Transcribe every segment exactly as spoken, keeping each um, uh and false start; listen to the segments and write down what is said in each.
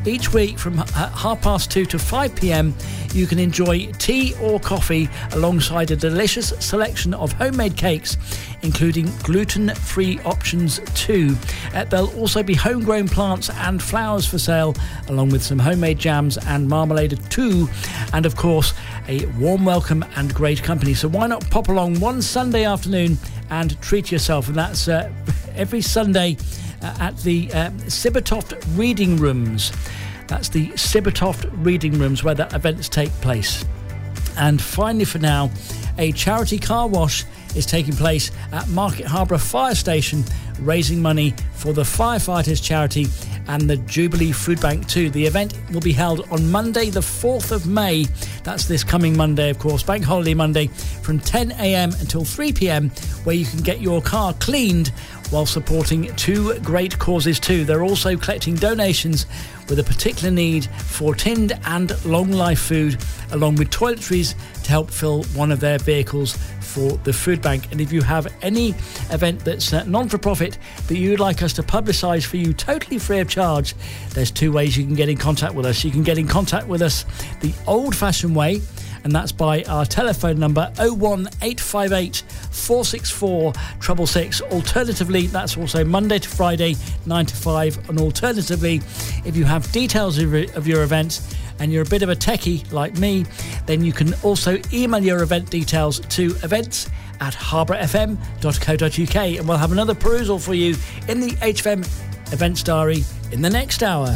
Each week from h- half past two to five p.m, you can enjoy tea or coffee alongside a delicious selection of homemade cakes, including gluten-free options too. Uh, there'll also be homegrown plants and flowers for sale, along with some homemade jams and marmalade too, and of course a warm welcome and great company. So why not pop along one Sunday afternoon and treat yourself? And that's uh, every Sunday uh, at the uh, Sibbertoft Reading Rooms. That's the Sibbertoft Reading Rooms where the events take place. And finally for now, a charity car wash is taking place at Market Harborough Fire Station, raising money for the firefighters charity and the Jubilee Food Bank too. The event will be held on Monday the fourth of May. That's this coming Monday, of course, Bank Holiday Monday, from ten a.m. until three p.m, where you can get your car cleaned while supporting two great causes too. They're also collecting donations with a particular need for tinned and long life food, along with toiletries to help fill one of their vehicles for the food bank. And if you have any event that's uh, non-for-profit that you'd like us to publicise for you totally free of charge, there's two ways you can get in contact with us. You can get in contact with us the old-fashioned way, and that's by our telephone number oh one eight five eight, four six four, six six six. Alternatively, that's also Monday to Friday, nine to five. And alternatively, if you have details of, of your event and you're a bit of a techie like me, then you can also email your event details to events at harborough f m dot co dot u k, and we'll have another perusal for you in the H F M Events Diary in the next hour.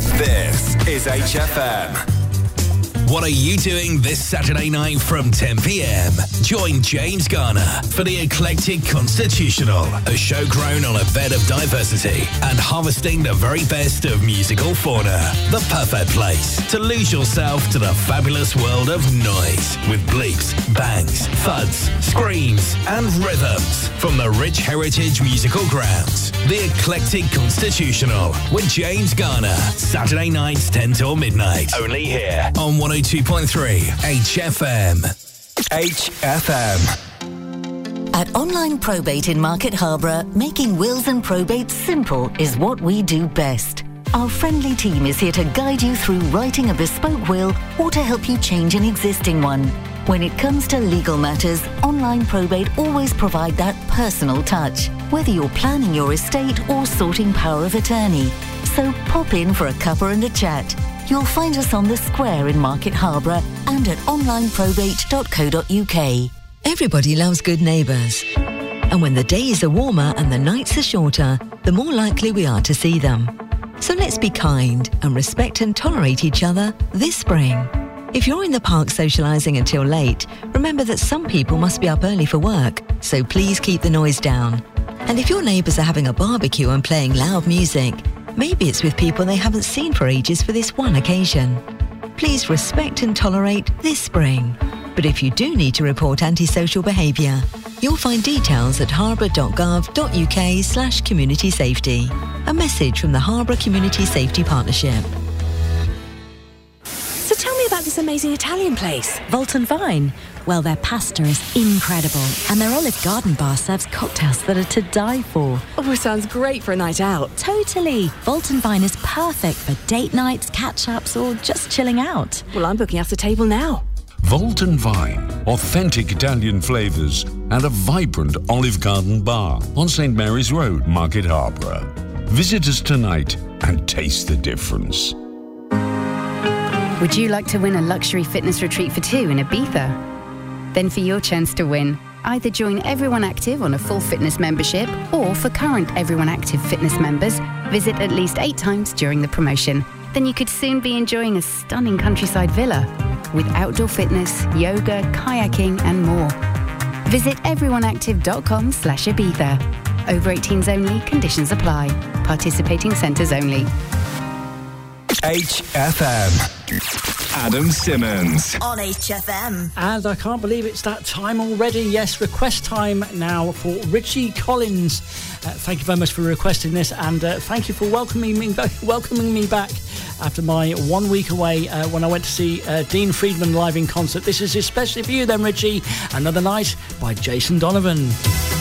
This is H F M. What are you doing this Saturday night from ten p.m? Join James Garner for the Eclectic Constitutional, a show grown on a bed of diversity and harvesting the very best of musical fauna. The perfect place to lose yourself to the fabulous world of noise with bleeps, bangs, thuds, screams and rhythms from the rich heritage musical grounds. The Eclectic Constitutional with James Garner, Saturday nights ten till midnight. Only here on one oh two point three H F M. H F M. At Online Probate in Market Harborough, making wills and probates simple is what we do best. Our friendly team is here to guide you through writing a bespoke will or to help you change an existing one. When it comes to legal matters, Online Probate always provide that personal touch, whether you're planning your estate or sorting power of attorney. So pop in for a cuppa and a chat. You'll find us on the square in Market Harborough and at online probate dot co dot u k. Everybody loves good neighbours. And when the days are warmer and the nights are shorter, the more likely we are to see them. So let's be kind and respect and tolerate each other this spring. If you're in the park socialising until late, remember that some people must be up early for work, so please keep the noise down. And if your neighbours are having a barbecue and playing loud music, maybe it's with people they haven't seen for ages for this one occasion. Please respect and tolerate this spring. But if you do need to report antisocial behaviour, you'll find details at harborough dot gov dot u k slash community safety. A message from the Harborough Community Safety Partnership. So tell me about this amazing Italian place, Vault and Vine. Well, their pasta is incredible, and their Olive Garden bar serves cocktails that are to die for. Oh, sounds great for a night out. Totally. Vault and Vine is perfect for date nights, catch-ups, or just chilling out. Well, I'm booking us a table now. Vault and Vine, authentic Italian flavours and a vibrant Olive Garden bar on Saint Mary's Road, Market Harborough. Visit us tonight and taste the difference. Would you like to win a luxury fitness retreat for two in Ibiza? Then for your chance to win, either join Everyone Active on a full fitness membership, or for current Everyone Active fitness members, visit at least eight times during the promotion. Then you could soon be enjoying a stunning countryside villa with outdoor fitness, yoga, kayaking and more. Visit everyoneactive.com slash Ibiza. Over eighteens only, conditions apply. Participating centres only. H F M. Adam Simmons on H F M. And I can't believe it's that time already. Yes, request time now for Richie Collins. Uh, thank you very much for requesting this, and uh, thank you for welcoming me, welcoming me back after my one week away uh, when I went to see uh, Dean Friedman live in concert. This is especially for you then, Richie. Another Night by Jason Donovan.